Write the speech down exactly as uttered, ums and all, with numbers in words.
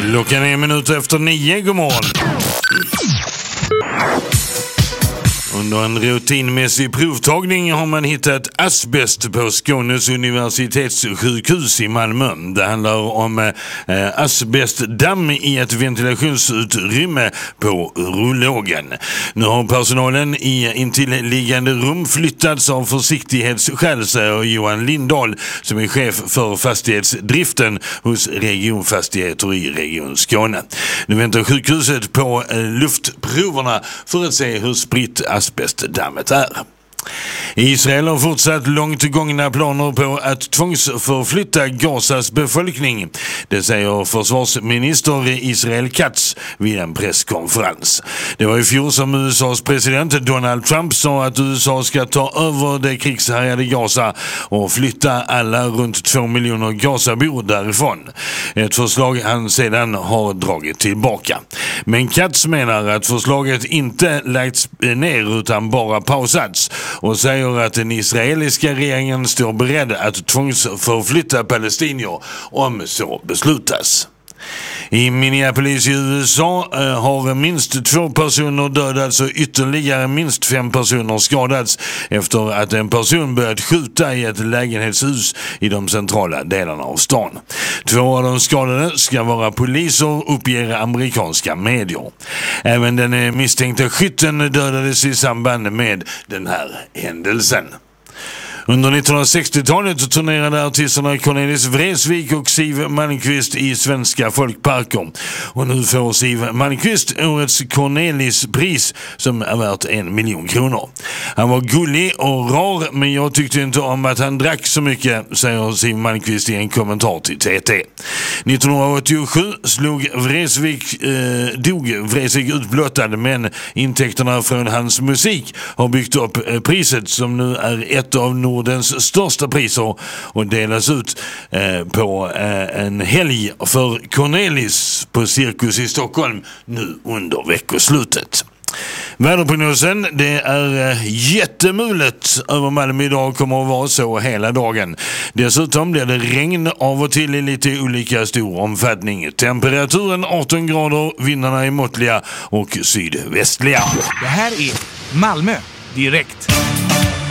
Klockan är minuter efter nio, god morgon. Under en rutinmässig provtagning har man hittat asbest på Skånes universitetssjukhus i Malmö. Det handlar om eh, asbestdamm i ett ventilationsutrymme på urologen. Nu har personalen i intilliggande rum flyttats av försiktighetsskäl, säger Johan Lindahl som är chef för fastighetsdriften hos Regionfastigheter i Region Skåne. Nu väntar sjukhuset på eh, luftproverna för att se hur spritt asbestdammet är. Israel har fortsatt långt gångna planer på att tvångsförflytta Gazas befolkning. Det säger försvarsminister Israel Katz vid en presskonferens. Det var i fjol som U S A:s president Donald Trump sa att U S A ska ta över det krigshärjade Gaza och flytta alla runt två miljoner Gazabor därifrån. Ett förslag han sedan har dragit tillbaka. Men Katz menar att förslaget inte lagts ner utan bara pausats och säger att den israeliska regeringen står beredd att tvångsförflytta palestinier om så beslutas. I Minneapolis i U S A eh, har minst två personer dödats och ytterligare minst fem personer skadats efter att en person börjat skjuta i ett lägenhetshus i de centrala delarna av stan. Två av de skadade ska vara poliser, uppger amerikanska medier. Även den misstänkta skytten dödades i samband med den här händelsen. Under nittonhundrasextiotalet turnerade artisterna Cornelis Vreeswijk och Siw Malmkvist i svenska folkparker. Och nu får Siw Malmkvist årets Cornelis-pris som är värt en miljon kronor. Han var gullig och rar, men jag tyckte inte om att han drack så mycket, säger Siw Malmkvist i en kommentar till T T. nittonhundraåttiosju slog Vreeswijk, eh, dog Vreeswijk utblottad, men intäkterna från hans musik har byggt upp eh, priset som nu är ett av Nordens största priser och delas ut eh, på eh, en helg för Cornelis på Cirkus i Stockholm nu under veckoslutet. Väderprognosen, det är eh, jättemulet över Malmö idag, kommer att vara så hela dagen. Dessutom blir det regn av och till i lite olika stor omfattning. Temperaturen arton grader, vindarna är måttliga och sydvästliga. Det här är Malmö direkt.